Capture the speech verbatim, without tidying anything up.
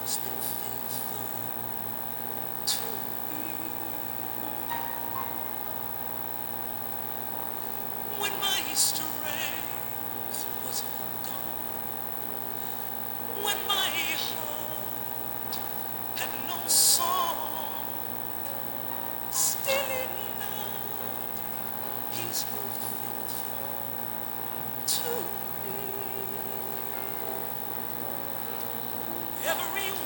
He's been faithful to me. When my strength was gone, when my heart had no song, still enough, He's proved faithful to me. Every